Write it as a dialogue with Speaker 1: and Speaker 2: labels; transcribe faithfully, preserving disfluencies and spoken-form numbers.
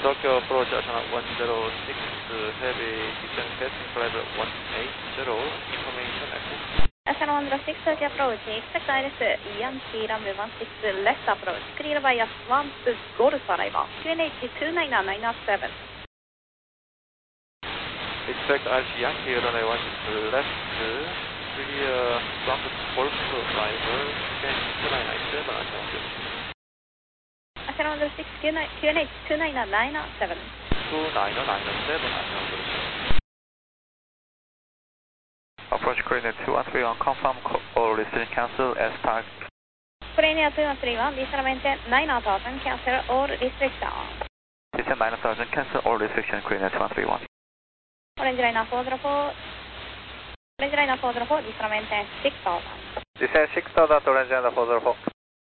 Speaker 1: Tokyo approach Asana one zero six, uh, heavy descent testing flight one eight zero, information access.
Speaker 2: Asana one zero six, Tokyo approach, expect I R S Yankee runway one six left approach, clear by a swamp Golf arrival, Q N H two nine nine seven.
Speaker 1: Expect I R S Yankee runway one six left, clear swamp Golf arrival, Q N H two nine nine seven, Asana.
Speaker 2: Asana one zero six, Q N H two nine nine seven.
Speaker 1: two nine nine seven, Asana. Approach coordinate two one three one, confirm all restriction cancel as park.
Speaker 2: Coordinate two one three one, descent nine thousand, cancel all restriction.
Speaker 1: Descent nine thousand, cancel all restriction, coordinate two one three one.
Speaker 2: Orange line four zero four, Orange line four zero four, descent six thousand.
Speaker 1: Descent six thousand, Orange line four zero four.